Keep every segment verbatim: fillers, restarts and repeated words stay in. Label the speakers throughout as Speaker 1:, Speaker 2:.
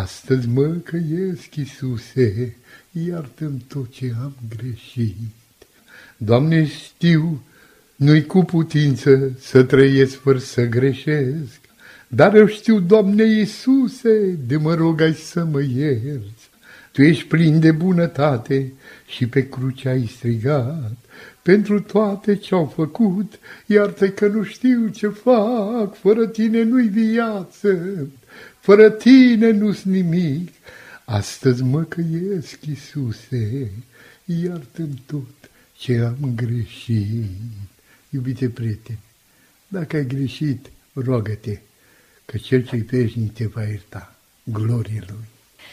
Speaker 1: Astăzi mă căiesc, Iisuse, iartă-mi tot ce am greșit. Doamne, știu, nu-i cu putință să trăiesc fără să greșesc, dar eu știu, Doamne Iisuse, de mă rog ai să mă ierți. Tu ești plin de bunătate și pe cruce ai strigat, pentru toate ce-au făcut, iartă că nu știu ce fac, fără tine nu-i viață, fără tine nu-s nimic. Astăzi mă căiesc, Iisuse, iartă-mi tot ce am greșit. Iubite prieteni, dacă ai greșit, roagă-te, că cel ce-i veșnic te va ierta, glorie Lui.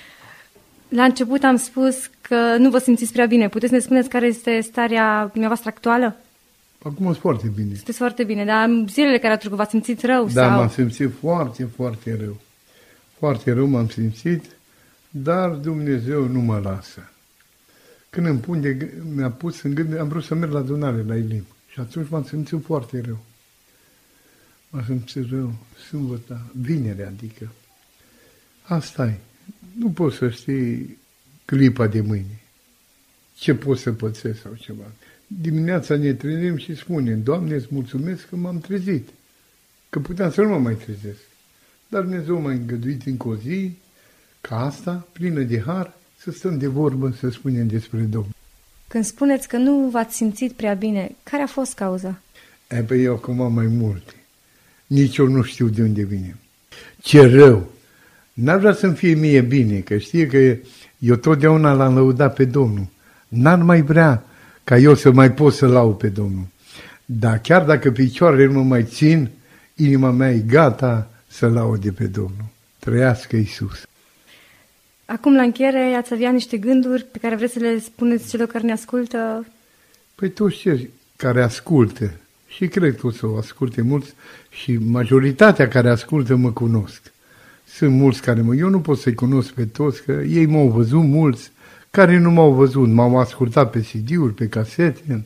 Speaker 2: La început am spus că nu vă simțiți prea bine. Puteți să ne spuneți care este starea dumneavoastră actuală?
Speaker 1: Acum sunt foarte bine.
Speaker 2: Sunteți foarte bine, dar zilele care au trecut v-ați simțit rău?
Speaker 1: Da,
Speaker 2: sau?
Speaker 1: m-am simțit foarte, foarte rău. Foarte rău m-am simțit, dar Dumnezeu nu mă lasă. Când îmi pun de, mi-a pus în gând, am vrut să merg la adunare, la Elim. Și atunci m-am simțit foarte rău. M-am simțit rău, sâmbătă, vineri, adică. Asta e. Nu poți să știi clipa de mâine. Ce poți să pățesc sau ceva. Dimineața ne trezim și spunem, Doamne, îți mulțumesc că m-am trezit. Că puteam să nu mă mai trezesc. Dar Dumnezeu m-a îngăduit încă o zi, ca asta, plină de har, să stăm de vorbă, să spunem despre Domnul.
Speaker 2: Când spuneți că nu v-ați simțit prea bine, care a fost cauza?
Speaker 1: E, pe eu acum am mai multe. Nici eu nu știu de unde vine. Ce rău! N-ar vrea să-mi fie mie bine, că știe că eu totdeauna l-am lăudat pe Domnul. N-ar mai vrea ca eu să mai pot să laud pe Domnul. Dar chiar dacă picioarele mă mai țin, inima mea e gata să laude pe Domnul. Trăiască Iisus!
Speaker 2: Acum, la încheiere, ați avea niște gânduri pe care vreți să le spuneți celor care ne ascultă?
Speaker 1: Păi toți cei care ascultă, și cred că o să o asculte mulți, și majoritatea care ascultă mă cunosc. Sunt mulți care mă... Eu nu pot să-i cunosc pe toți, că ei m-au văzut mulți, care nu m-au văzut, m-au ascultat pe C D-uri, pe casete,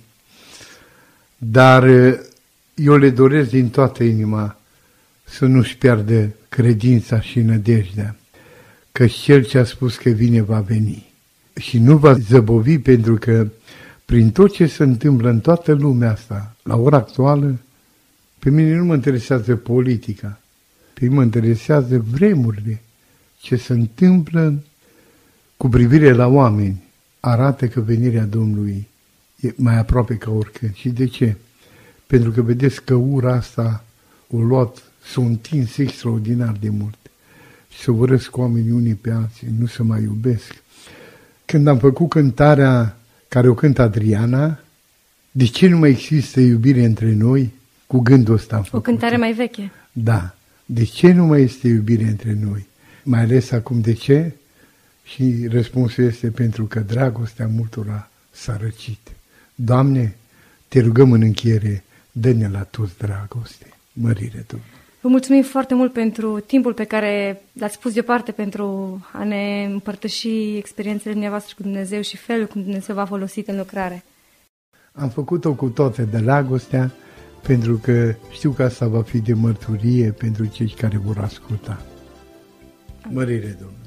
Speaker 1: dar eu le doresc din toată inima să nu-și piardă credința și nădejdea, că cel ce a spus că vine va veni și nu va zăbovi, pentru că prin tot ce se întâmplă în toată lumea asta, la ora actuală, pe mine nu mă interesează politica, pe mine mă interesează vremurile, ce se întâmplă cu privire la oameni, arată că venirea Domnului e mai aproape ca oricând. Și de ce? Pentru că vedeți că ura asta o luat, s-o întins extraordinar de mult. Și se urăsc oamenii unii pe alții, nu se mai iubesc. Când am făcut cântarea care o cântă Adriana, de ce nu mai există iubire între noi? Cu gândul ăsta am făcut.
Speaker 2: O cântare mai veche.
Speaker 1: Da. De ce nu mai este iubire între noi? Mai ales acum, de ce? Și răspunsul este pentru că dragostea multora s-a răcit. Doamne, te rugăm în încheiere, dă-ne la toți dragoste. Mărire Domnului.
Speaker 2: Vă mulțumim foarte mult pentru timpul pe care l-ați pus deoparte pentru a ne împărtăși experiențele dumneavoastră cu Dumnezeu și felul cum Dumnezeu v-a folosit în lucrare.
Speaker 1: Am făcut-o cu toată dragostea, pentru că știu că asta va fi de mărturie pentru cei care vor asculta. Mărire Domnului!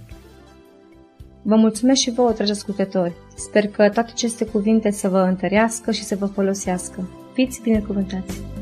Speaker 2: Vă mulțumesc și vouă, dragi ascultători. Sper că toate aceste cuvinte să vă întărească și să vă folosească. Fiți binecuvântați!